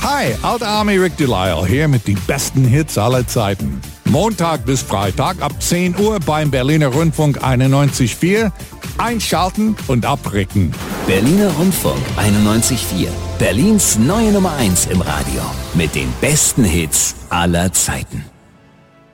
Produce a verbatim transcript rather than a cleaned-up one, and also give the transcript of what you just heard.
Hi, Alter Army Rick Delisle hier mit den besten Hits aller Zeiten. Montag bis Freitag ab zehn Uhr beim Berliner Rundfunk einundneunzig Komma vier. Einschalten und abricken. Berliner Rundfunk einundneunzig Komma vier. Berlins neue Nummer eins im Radio. Mit den besten Hits aller Zeiten.